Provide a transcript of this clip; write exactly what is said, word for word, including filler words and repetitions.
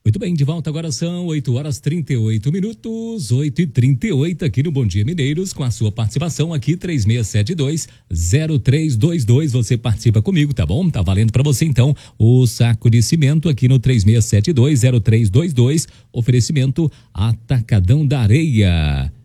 Muito bem, de volta agora são oito horas e trinta e oito minutos, oito e trinta e oito aqui no Bom Dia Mineiros, com a sua participação aqui, três seis sete dois, zero três dois dois, você participa comigo, tá bom? Tá valendo pra você então o saco de cimento aqui no três seis sete dois, zero três dois dois, oferecimento Atacadão da Areia.